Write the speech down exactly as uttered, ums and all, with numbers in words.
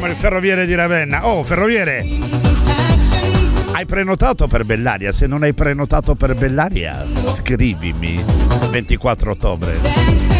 Chiamiamo il ferroviere di Ravenna. Oh, ferroviere, hai prenotato per Bellaria? Se non hai prenotato per Bellaria, scrivimi. ventiquattro ottobre.